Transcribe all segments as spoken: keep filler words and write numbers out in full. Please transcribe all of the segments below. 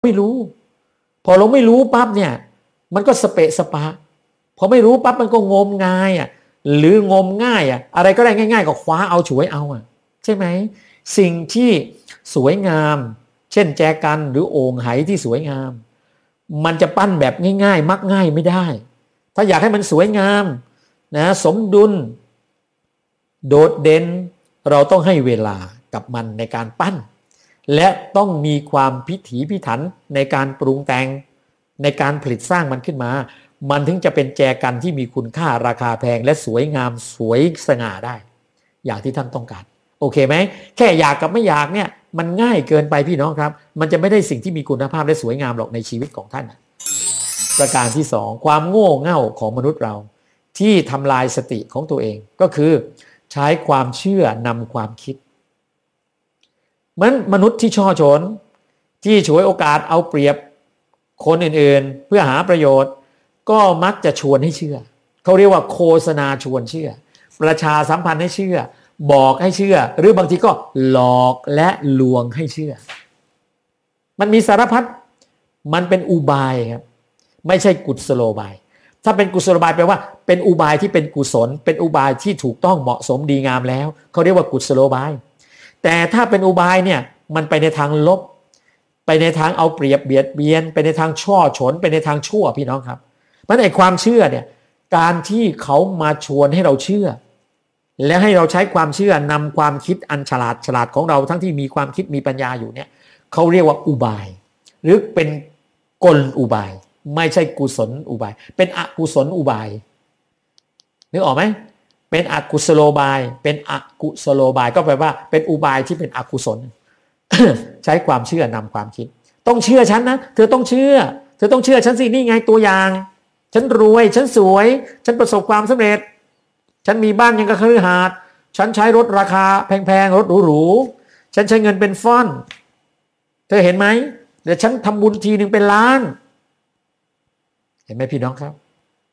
ไม่รู้พอเราไม่รู้ปั๊บเนี่ยมันก็สเปะสปะพอไม่รู้ปั๊บมันก็งมงายอ่ะหรืองมง่ายอ่ะอะไรก็ได้ง่ายๆก็คว้าเอาฉวยเอาอ่ะใช่ไหมสิ่งที่สวยงามเช่นแจกันหรือโอ่งไหที่สวยงามมันจะปั้นแบบง่ายๆมักง่ายไม่ได้ถ้าอยากให้มันสวยงามนะสมดุลโดดเด่นเราต้องให้เวลากับมันในการปั้นและต้องมีความพิถีพิถันในการปรุงแต่งในการผลิตสร้างมันขึ้นมามันถึงจะเป็นแจกันที่มีคุณค่าราคาแพงและสวยงามสวยสง่าได้อย่างที่ท่านต้องการโอเคไหมแค่อยากกับไม่อยากเนี่ยมันง่ายเกินไปพี่น้องครับมันจะไม่ได้สิ่งที่มีคุณภาพและสวยงามหรอกในชีวิตของท่านประการที่สองความโง่เง่าของมนุษย์เราที่ทำลายสติของตัวเองก็คือใช้ความเชื่อนำความคิดเหมือนมนุษย์ที่ช่อฉนที่ฉวยโอกาสเอาเปรียบคนอื่นๆเพื่อหาประโยชน์ก็มักจะชวนให้เชื่อเขาเรียกว่าโฆษณาชวนเชื่อประชาสัมพันธ์ให้เชื่อบอกให้เชื่อหรือบางทีก็หลอกและลวงให้เชื่อมันมีสารพัดมันเป็นอุบายครับไม่ใช่กุศโลบายถ้าเป็นกุศโลบายแปลว่าเป็นอุบายที่เป็นกุศลเป็นอุบายที่ถูกต้องเหมาะสมดีงามแล้วเขาเรียกว่ากุศโลบายแต่ถ้าเป็นอุบายเนี่ยมันไปในทางลบไปในทางเอาเปรียบเบียดเบียนไปในทางช่อฉนไปในทางชั่วพี่น้องครับเพราะไอ้ความเชื่อเนี่ยการที่เขามาชวนให้เราเชื่อและให้เราใช้ความเชื่อนำความคิดอันฉลาดฉลาดของเราทั้งที่มีความคิดมีปัญญาอยู่เนี่ยเขาเรียกว่าอุบายหรือเป็นกลอุบายไม่ใช่กุศลอุบายเป็นอกุศลอุบายนึกออกไหมเป็นอกุศโลบายเป็นอกุศโลบายก็แปลว่าเป็นอุบายที่เป็นอกุศล ใช้ความเชื่อนำความคิดต้องเชื่อฉันนะเธอต้องเชื่อเธอต้องเชื่อฉันสินี่ไงตัวอย่างฉันรวยฉันสวยฉันประสบความสำเร็จฉันมีบ้านยังกระคฤหาสน์ฉันใช้รถราคาแพงๆรถหรูๆฉันใช้เงินเป็นฟ่อนเธอเห็นไหมเดี๋ยวฉันทำบุญทีนึงเป็นล้านเห็นไหมพี่น้องครับ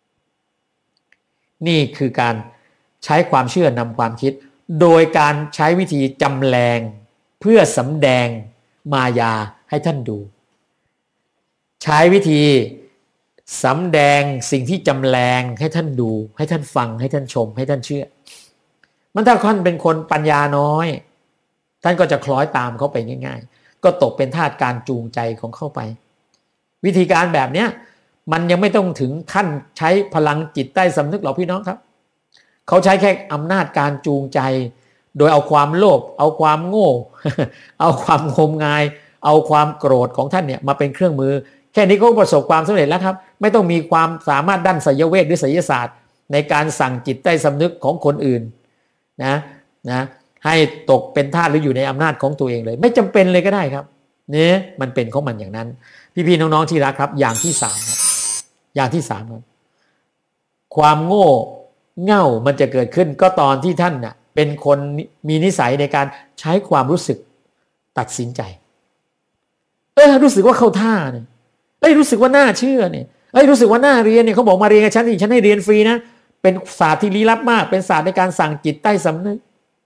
นี่คือการใช้ความเชื่อนำความคิดโดยการใช้วิธีจำแรงเพื่อสำแดงมายาให้ท่านดูใช้วิธีสำแดงสิ่งที่จำแรงให้ท่านดูให้ท่านฟังให้ท่านชมให้ท่านเชื่อมันถ้าท่านเป็นคนปัญญาน้อยท่านก็จะคล้อยตามเขาไปง่ายๆก็ตกเป็นทาสการจูงใจของเข้าไปวิธีการแบบเนี้ยมันยังไม่ต้องถึงขั้นใช้พลังจิตใต้สำนึกหรอกพี่น้องครับเขาใช้แค่อำนาจการจูงใจโดยเอาความโลภเอาความโง่ เอาความงมงายเอาความโกรธของท่านเนี่ยมาเป็นเครื่องมือแค่นี้ก็ประสบความสำเร็จแล้วครับไม่ต้องมีความสามารถด้านไสยเวทหรือไสยศาสตร์ในการสั่งจิตใต้สำนึกของคนอื่นนะนะให้ตกเป็นทาสหรืออยู่ในอำนาจของตัวเองเลยไม่จำเป็นเลยก็ได้ครับเนี่ยมันเป็นของมันอย่างนั้นพี่ๆน้องๆที่รักครับอย่างที่สามครับอย่างที่สามครับความโง่เง่ามันจะเกิดขึ้นก็ตอนที่ท่านน่ะเป็นคนมีนิสัยในการใช้ความรู้สึกตัดสินใจเออรู้สึกว่าเข้าท่าเนี่ยเอ้ยรู้สึกว่าน่าเชื่อเนี่ยเอ้ยรู้สึกว่าน่าเรียนเนี่ยเขาบอกมาเรียนกับฉันนี่ฉันให้เรียนฟรีนะเป็นศาสตร์ที่ลี้ลับมากเป็นศาสตร์ในการสั่งจิตใต้สำนึก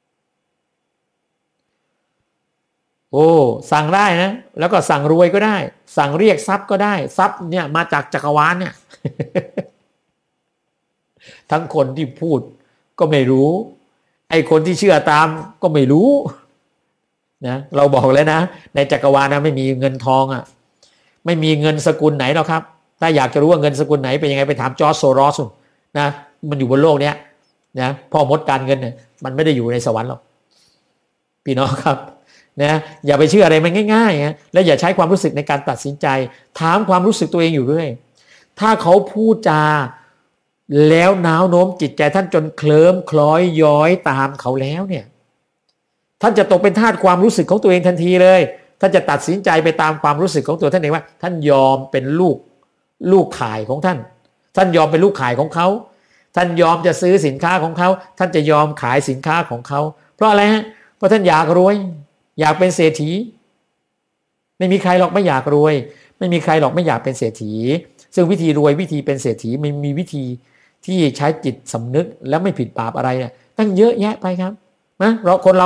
โอ้สั่งได้นะแล้วก็สั่งรวยก็ได้สั่งเรียกทรัพย์ก็ได้ทรัพย์เนี่ยมาจากจักรวาลเนี่ย ทั้งคนที่พูดก็ไม่รู้ไอ้คนที่เชื่อตามก็ไม่รู้นะเราบอกแล้วนะในจักรวาลนะไม่มีเงินทองอ่ะไม่มีเงินสกุลไหนหรอกครับถ้าอยากจะรู้ว่าเงินสกุลไหนเป็นยังไงไปถามจอร์จโซรอสนะมันอยู่บนโลกเนี้ยนะพ่อมดการเงินเนี่ยมันไม่ได้อยู่ในสวรรค์หรอกพี่น้องครับนะอย่าไปเชื่ออะไรมันง่ายๆนะและอย่าใช้ความรู้สึกในการตัดสินใจถามความรู้สึกตัวเองอยู่ด้วยถ้าเขาพูดจาแล้วน้าวโน้มจิตใจท่านจนเคลิ้มคล้อยย้อยตามเขาแล้วเนี่ยท่านจะตกเป็นทาสความรู้สึกของตัวเองทันทีเลยท่านจะตัดสินใจไปตามความรู้สึกของตัวท่านเองว่าท่านยอมเป็นลูกลูกขายของท่านท่านยอมเป็นลูกขายของเขาท่านยอมจะซื้อสินค้าของเขาท่านจะยอมขายสินค้าของเขาเพราะอะไรฮะเพราะท่านอยากรวยอยากเป็นเศรษฐีไม่มีใครหรอกไม่อยากรวยไม่มีใครหรอกไม่อยากเป็นเศรษฐีซึ่งวิธีรวยวิธีเป็นเศรษฐีมันมีวิธีที่ใช้จิตสำนึกแล้วไม่ผิดบาปอะไรเนี่ยตั้งเยอะแยะไปครับนะเราคนเรา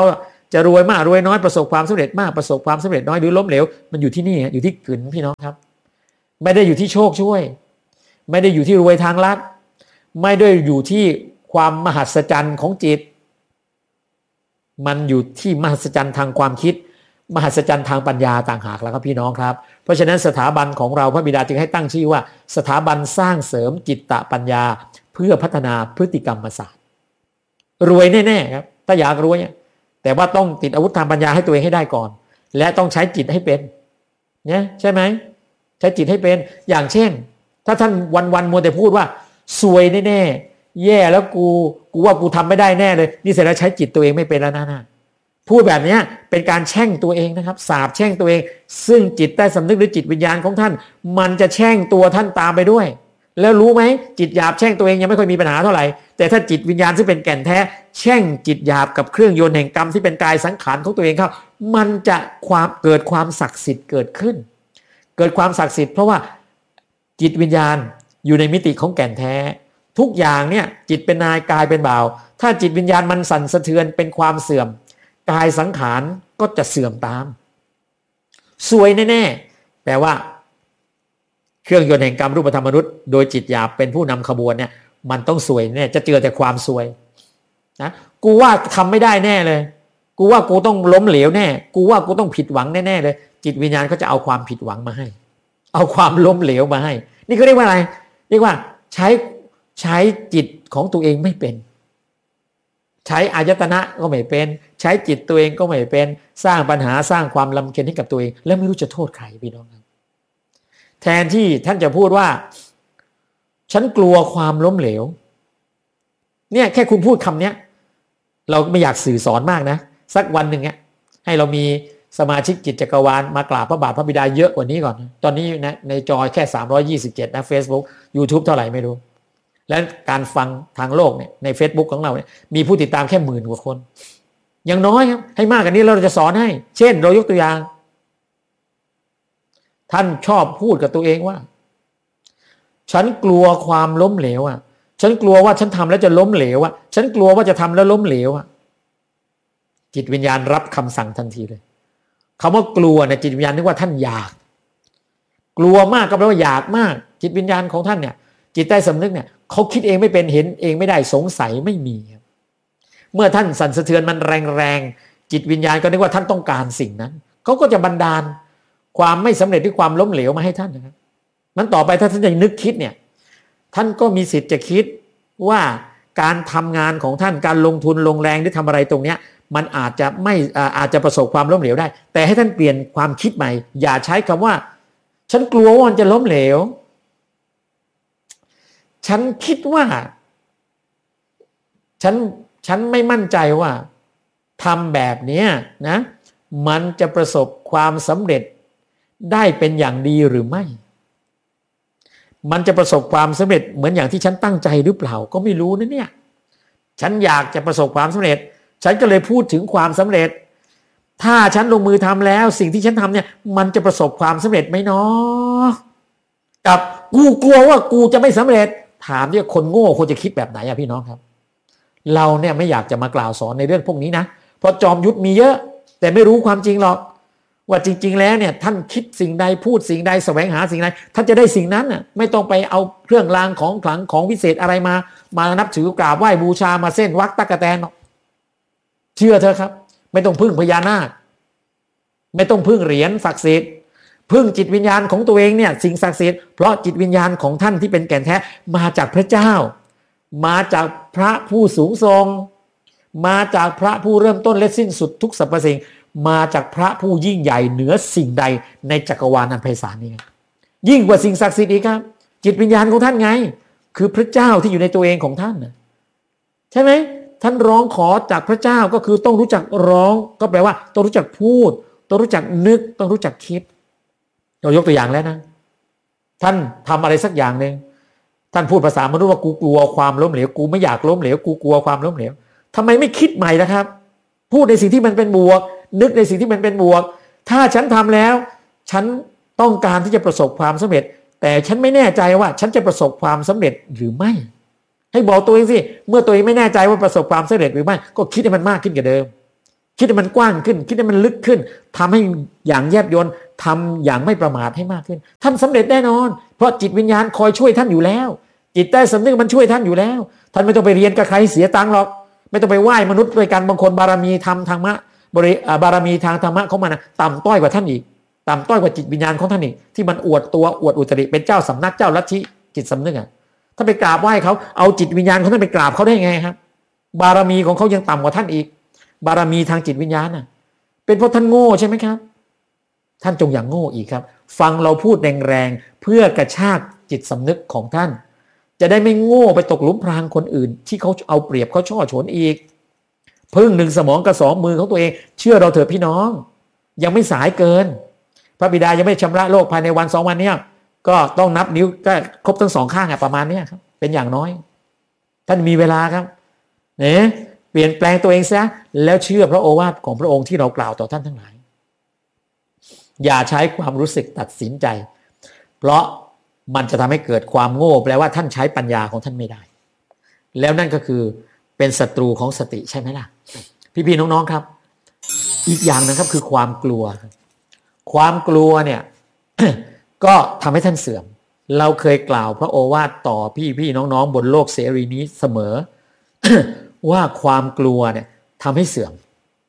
จะรวยมากรวยน้อยประสบความสำเร็จมากประสบความสำเร็จน้อยหรือล้มเหลวมันอยู่ที่นี่อยู่ที่กลืนพี่น้องครับไม่ได้อยู่ที่โชคช่วยไม่ได้อยู่ที่รวยทางลัดไม่ได้อยู่ที่ความมหัศจรรย์ของจิตมันอยู่ที่มหัศจรรย์ทางความคิดมหัศจรรย์ทางปัญญาต่างหากแล้วครับพี่น้องครับเพราะฉะนั้นสถาบันของเราพระบิดาจึงให้ตั้งชื่อว่าสถาบันสร้างเสริมจิตตปัญญาเพื่อพัฒนาพฤติกรรมศาสตร์รวยแน่ๆครับถ้าอยากรวยแต่ว่าต้องติดอาวุธทางปัญญาให้ตัวเองให้ได้ก่อนและต้องใช้จิตให้เป็นเนี่ยใช่ไหมใช้จิตให้เป็นอย่างเช่นถ้าท่านวันๆมัวแต่พูดว่าซวยแน่ๆแย่แล้วกูกูว่ากูทำไม่ได้แน่เลยนี่เสร็จแล้วใช้จิตตัวเองไม่เป็นแล้วนะนะพูดแบบนี้เป็นการแช่งตัวเองนะครับสาปแช่งตัวเองซึ่งจิตใต้สำนึกหรือจิตวิญญาณของท่านมันจะแช่งตัวท่านตามไปด้วยแล้วรู้ไหมจิตหยาบแช่งตัวเองยังไม่ค่อยมีปัญหาเท่าไหร่แต่ถ้าจิตวิญญาณซึ่งเป็นแก่นแท้แช่งจิตหยาบกับเครื่องยนต์แห่งกรรมที่เป็นกายสังขารของตัวเองเข้ามันจะความเกิดความศักดิ์สิทธิ์เกิดขึ้นเกิดความศักดิ์สิทธิ์เพราะว่าจิตวิญญาณอยู่ในมิติของแก่นแท้ทุกอย่างเนี่ยจิตเป็นนายกายเป็นบ่าวถ้าจิตวิญญาณมันสั่นสะเทือนเป็นความเสื่อมกายสังขารก็จะเสื่อมตามซวยแน่ๆแปลว่าเครื่องยนต์แห่งกรรมรูปธรรมมนุษย์โดยจิตหยาบเป็นผู้นำขบวนเนี่ยมันต้องซวยแน่จะเจอแต่ความซวยนะกูว่าทำไม่ได้แน่เลยกูว่ากูต้องล้มเหลวแน่กูว่ากูต้องผิดหวังแน่ๆเลยจิตวิญญาณก็จะเอาความผิดหวังมาให้เอาความล้มเหลวมาให้นี่ก็เรียกว่าอะไรเรียกว่าใช้ใช้จิตของตัวเองไม่เป็นใช้อายตนะก็ไม่เป็นใช้จิตตัวเองก็ไม่เป็นสร้างปัญหาสร้างความลำเค็ญให้กับตัวเองแล้วไม่รู้จะโทษใครพี่น้องครับแทนที่ท่านจะพูดว่าฉันกลัวความล้มเหลวเนี่ยแค่คุณพูดคำเนี้ยเราไม่อยากสื่อสอนมากนะสักวันหนึ่งเนี่ยให้เรามีสมาชิกจิตจักรวาลมากราบพระบาทพระบิดาเยอะกว่านี้ก่อนตอนนี้นะในจอแค่สามร้อยยี่สิบเจ็ดนะ Facebook YouTube เท่าไหร่ไม่รู้และการฟังทางโลกเนี่ยใน Facebook ของเราเนี่ยมีผู้ติดตามแค่หมื่นกว่าคนยังน้อยครับให้มากกว่านี้เราจะสอนให้เช่นเรายกตัวอย่างท่านชอบพูดกับตัวเองว่าฉันกลัวความล้มเหลวอ่ะฉันกลัวว่าฉันทำแล้วจะล้มเหลวอ่ะฉันกลัวว่าจะทำแล้วล้มเหลวอ่ะจิตวิญญาณรับคำสั่งทันทีเลยคำว่ากลัวเนี่ยจิตวิญญาณนึกว่าท่านอยากกลัวมากก็แปลว่าอยากมากจิตวิญญาณของท่านเนี่ยจิตใต้สำนึกเนี่ยเขาคิดเองไม่เป็นเห็นเองไม่ได้สงสัยไม่มีเมื่อท่านสั่นสะเทือนมันแรงๆจิตวิญญาณก็นึกว่าท่านต้องการสิ่งนั้นเขาก็จะบันดาลความไม่สำเร็จหรือความล้มเหลวมาให้ท่านนะครับนั้นต่อไปถ้าท่านจะนึกคิดเนี่ยท่านก็มีสิทธิ์จะคิดว่าการทำงานของท่านการลงทุนลงแรงหรือทำอะไรตรงเนี้ยมันอาจจะไม่อาจจะประสบความล้มเหลวได้แต่ให้ท่านเปลี่ยนความคิดใหม่อย่าใช้คำว่าฉันกลัวว่ามันจะล้มเหลวฉันคิดว่าฉันฉันไม่มั่นใจว่าทำแบบนี้นะมันจะประสบความสำเร็จได้เป็นอย่างดีหรือไม่มันจะประสบความสำเร็จเหมือนอย่างที่ฉันตั้งใจหรือเปล่าก็ไม่รู้นะเนี่ยฉันอยากจะประสบความสำเร็จฉันก็เลยพูดถึงความสำเร็จถ้าฉันลงมือทำแล้วสิ่งที่ฉันทำเนี่ยมันจะประสบความสำเร็จไหมเนาะกับกูกลัวว่ากูจะไม่สำเร็จถามที่คนโง่ควรจะคิดแบบไหนอะพี่น้องครับเราเนี่ยไม่อยากจะมากล่าวสอนในเรื่องพวกนี้นะเพราะจอมยุทธมีเยอะแต่ไม่รู้ความจริงหรอกว่าจริงๆแล้วเนี่ยท่านคิดสิ่งใดพูดสิ่งใดแสวงหาสิ่งใดท่านจะได้สิ่งนั้นน่ะไม่ต้องไปเอาเครื่องรางของขลังของวิเศษอะไรมามานับถือกราบไหว้บูชามาเส้นวักตะกะแตนหรอกเชื่อเถอะครับไม่ต้องพึ่งพญานาคไม่ต้องพึ่งเหรียญศักดิ์สิทธิ์พึ่งจิตวิญญาณของตัวเองเนี่ยสิ่งศักดิ์สิทธิ์เพราะจิตวิญญาณของท่านที่เป็นแก่นแท้มาจากพระเจ้ามาจากพระผู้สูงทรงมาจากพระผู้เริ่มต้นและสิ้นสุดทุกสรรพสิ่งมาจากพระผู้ยิ่งใหญ่เหนือสิ่งใดในจักรวาลอันไพศาลนี้ยิ่งกว่าสิ่งศักดิ์สิทธิ์อีกครับจิตวิญญาณของท่านไงคือพระเจ้าที่อยู่ในตัวเองของท่านใช่ไหมท่านร้องขอจากพระเจ้าก็คือต้องรู้จักร้องก็แปลว่าต้องรู้จักพูดต้องรู้จักนึกต้องรู้จักคิดเรายกตัวอย่างแล้วนะท่านทำอะไรสักอย่างหนึ่งท่านพูดภาษามนุษย์ว่ากูกลัวความล้มเหลวกูไม่อยากล้มเหลวกูกลัวความล้มเหลวทำไมไม่คิดใหม่ล่ะครับพูดในสิ่งที่มันเป็นบวกนึกในสิ่งที่มันเป็นบวกถ้าฉันทำแล้วฉันต้องการที่จะประสบความสำเร็จแต่ฉันไม่แน่ใจว่าฉันจะประสบความสำเร็จหรือไม่ให้บอกตัวเองสิเมื่อตัวเองไม่แน่ใจว่าประสบความสำเร็จหรือไม่ก็คิดให้มันมากขึ้นกว่าเดิมคิดให้มันกว้างขึ้นคิดให้มันลึกขึ้นทำให้อย่างแยบยลทำอย่างไม่ประมาทให้มากขึ้นท่านสำเร็จแน่นอนเพราะจิตวิญญาณคอยช่วยท่านอยู่แล้วจิตใต้สำนึกมันช่วยท่านอยู่แล้วท่านไม่ต้องไปเรียนกับใครเสียตังค์หรอกไม่ต้องไปไหว้มนุษย์ด้วยกันบางคนบารมีธรรมธรรมะบริบารมีทางธรรมะเขามันต่ำต้อยกว่าท่านอีกต่ำต้อยกว่าจิตวิญญาณของท่านอีกที่มันอวดตัวอวดอุตริเป็นเจ้าสำนักเจ้าลัทธิจิตสำนึกอ่ะถ้าไปกราบไหว้เขาเอาจิตวิญญาณของท่านไปกราบเขาได้ไงครับบารมีของเขายังต่ำกว่าท่านอีกบารมีทางจิตวิญญาณน่ะเป็นเพราะท่านโง่ใช่ไหมครับท่านจงอย่างโง่อีกครับฟังเราพูดแรงๆเพื่อกระชากจิตสำนึกของท่านจะได้ไม่โง่ไปตกหลุมพรางคนอื่นที่เขาเอาเปรียบเขาช่อฉนอีกพึ่งหนึ่งสมองกับสองมือของตัวเองเชื่อเราเถอะพี่น้องยังไม่สายเกินพระบิดายังไม่ชำระโลกภายในวันสองวันเนี้ยก็ต้องนับนิ้วก็ครบทั้งสองข้างอะประมาณนี้ครับเป็นอย่างน้อยท่านมีเวลาครับเนี่ยเปลี่ยนแปลงตัวเองซะแล้วเชื่อพระโอวาทของพระองค์ที่เรากล่าวต่อท่านทั้งหลายอย่าใช้ความรู้สึกตัดสินใจเพราะมันจะทำให้เกิดความโง่แปลว่าท่านใช้ปัญญาของท่านไม่ได้แล้วนั่นก็คือเป็นศัตรูของสติใช่ไหมล่ะพี่ๆน้องๆครับอีกอย่างนะครับคือความกลัวความกลัวเนี่ย ก็ทำให้ท่านเสื่อมเราเคยกล่าวพระโอวาทต่อพี่ๆน้องๆบนโลกเสรีนี้เสมอ ว่าความกลัวเนี่ยทำให้เสื่อม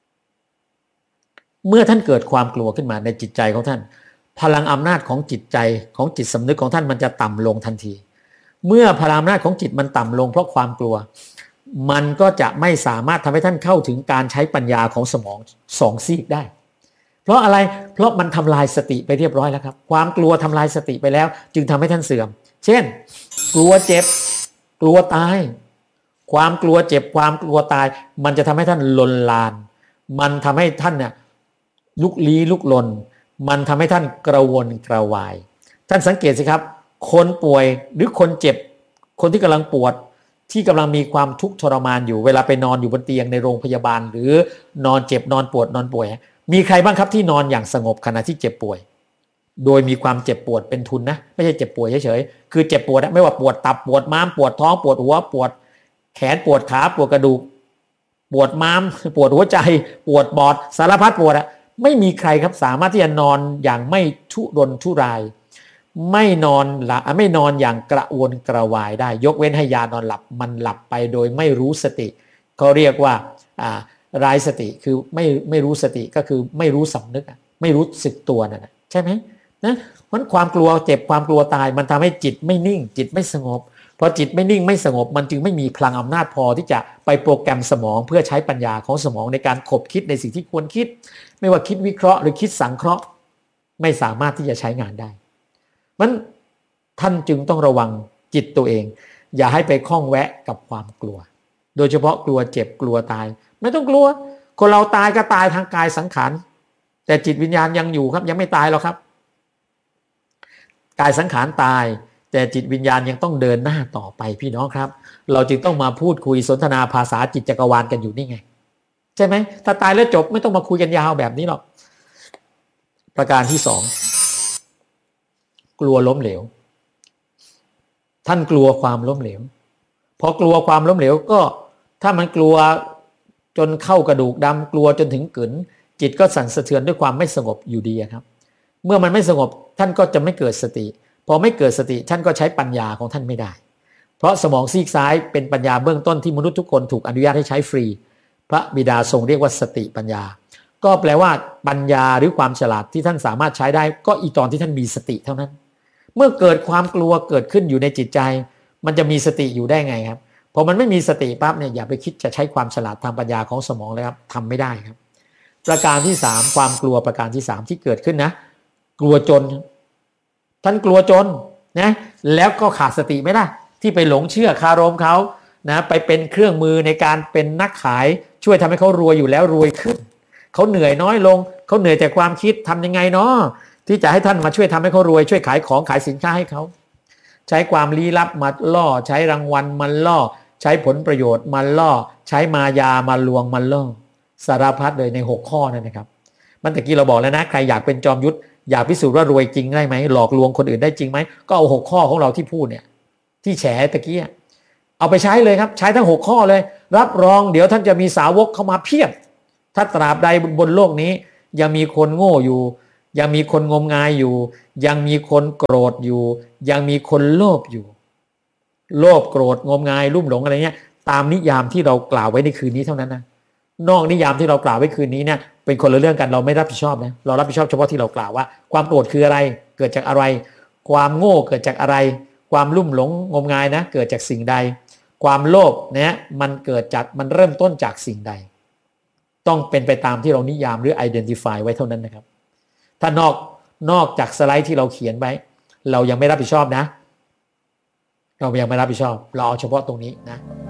เมื่อท่านเกิดความกลัวขึ้นมาในจิตใจของท่านพลังอำนาจของจิตใจของจิตสำนึกของท่านมันจะต่ำลงทันทีเมื่อพลังอำนาจของจิตมันต่ำลงเพราะความกลัวมันก็จะไม่สามารถทำให้ท่านเข้าถึงการใช้ปัญญาของสมองสองซีกได้เพราะอะไรเพราะมันทำลายสติไปเรียบร้อยแล้วครับความกลัวทำลายสติไปแล้วจึงทำให้ท่านเสื่อมเช่นกลัวเจ็บกลัวตายความกลัวเจ็บความกลัวตายมันจะทำให้ท่านลนลานมันทำให้ท่านเนี่ยลุกลี้ลุกลนมันทำให้ท่านกระวนกระวายท่านสังเกตสิครับคนป่วยหรือคนเจ็บคนที่กำลังปวดที่กำลังมีความทุกข์ทรมานอยู่เวลาไปนอนอยู่บนเตียงในโรงพยาบาลหรือนอนเจ็บนอนปวดนอนป่วยมีใครบ้างครับที่นอนอย่างสงบขณะที่เจ็บป่วยโดยมีความเจ็บปวดเป็นทุนนะไม่ใช่เจ็บป่วยเฉยๆคือเจ็บปวดไม่ว่าปวดตับปวดม้ามปวดท้องปวดหัวปวดแขนปวดขาปวดกระดูกปวดม้ามปวดหัวใจปวดปอดสารพัดปวดอะไม่มีใครครับสามารถที่จะนอนอย่างไม่ทุรนทุรายไม่นอนหลับไม่นอนอย่างกระวนกระวายได้ยกเว้นให้ยานอนหลับมันหลับไปโดยไม่รู้สติเขาเรียกว่าอ่าไร้สติคือไม่ไม่รู้สติก็คือไม่รู้สำนึกไม่รู้สึกตัวนั่นนะใช่ไหมนะเพราะความกลัวเจ็บความกลัวตายมันทำให้จิตไม่นิ่งจิตไม่สงบพอจิตไม่นิ่งไม่สงบมันจึงไม่มีพลังอำนาจพอที่จะไปโปรแกรมสมองเพื่อใช้ปัญญาของสมองในการขบคิดในสิ่งที่ควรคิดไม่ว่าคิดวิเคราะห์หรือคิดสังเคราะห์ไม่สามารถที่จะใช้งานได้มันท่านจึงต้องระวังจิตตัวเองอย่าให้ไปคล้องแวะกับความกลัวโดยเฉพาะกลัวเจ็บกลัวตายไม่ต้องกลัวคนเราตายก็ตายทางกายสังขารแต่จิตวิญญาณยังอยู่ครับยังไม่ตายหรอกครับกายสังขารตายแต่จิตวิญญาณยังต้องเดินหน้าต่อไปพี่น้องครับเราจึงต้องมาพูดคุยสนทนาภาษาจิตจักรวาลกันอยู่นี่ไงใช่ไหมถ้าตายแล้วจบไม่ต้องมาคุยกันยาวแบบนี้หรอกประการที่สองกลัวล้มเหลวท่านกลัวความล้มเหลวพอกลัวความล้มเหลวก็ถ้ามันกลัวจนเข้ากระดูกดำกลัวจนถึงกึ๋นจิตก็สั่นสะเทือนด้วยความไม่สงบอยู่ดีครับเมื่อมันไม่สงบท่านก็จะไม่เกิดสติพอไม่เกิดสติท่านก็ใช้ปัญญาของท่านไม่ได้เพราะสมองซีกซ้ายเป็นปัญญาเบื้องต้นที่มนุษย์ทุกคนถูกอนุญาตให้ใช้ฟรีพระบิดาทรงเรียกว่าสติปัญญาก็แปลว่าปัญญาหรือความฉลาดที่ท่านสามารถใช้ได้ก็อีตอนที่ท่านมีสติเท่านั้นเมื่อเกิดความกลัวเกิดขึ้นอยู่ในจิตใจมันจะมีสติอยู่ได้ไงครับพอมันไม่มีสติปั๊บเนี่ยอย่าไปคิดจะใช้ความฉลาดทางปัญญาของสมองเลยครับทำไม่ได้ครับประการที่สามความกลัวประการที่สามที่เกิดขึ้นนะกลัวจนท่านกลัวจนนะแล้วก็ขาดสติไม่ได้ที่ไปหลงเชื่อคารมเขานะไปเป็นเครื่องมือในการเป็นนักขายช่วยทำให้เขารวยอยู่แล้วรวยขึ้นเขาเหนื่อยน้อยลงเขาเหนื่อยแต่ความคิดทำยังไงเนาะที่จะให้ท่านมาช่วยทำให้เขารวยช่วยขายของขายสินค้าให้เขาใช้ความลี้ลับมาล่อใช้รางวัลมาล่อใช้ผลประโยชน์มาล่อใช้มายามาลวงมาล่อสารพัดเลยในหกข้อนั่นนะครับมันตะกี้เราบอกแล้วนะใครอยากเป็นจอมยุทธอยากพิสูจน์ว่ารวยจริงได้ไหมหลอกลวงคนอื่นได้จริงไหมก็เอาหกข้อของเราที่พูดเนี่ยที่แฉตะกี้เอาไปใช้เลยครับใช้ทั้งหกข้อเลยรับรองเดี๋ยวท่านจะมีสาวกเข้ามาเพียบถ้าตราบใดบนโลกนี้ยังมีคนโง่อยู่ยังมีคนงมงายอยู่ยังมีคนโกรธอยู่ยังมีคนโลภอยู่โลภโกรธงมงายลุ่มหลงอะไรเงี้ยตามนิยามที่เรากล่าวไว้ในคืนนี้เท่านั้นนะนอกนิยามที่เรากล่าวไว้คืนนี้เนี่ยเป็นคนละเรื่องกันเราไม่รับผิดชอบนะเรารับผิดชอบเฉพาะที่เรากล่าวว่าความโกรธคืออะไรเกิดจากอะไรความโง่เกิดจากอะไรความลุ่มหลงงมงายนะเกิดจากสิ่งใดความโลภเนี่ยมันเกิดจากมันเริ่มต้นจากสิ่งใดต้องเป็นไปตามที่เรานิยามหรือ identify ไว้เท่านั้นนะครับถ้านอกนอกจากสไลด์ที่เราเขียนไว้เรายังไม่รับผิดชอบนะเรายังไม่รับผิดชอบเราเอาเฉพาะตรงนี้นะ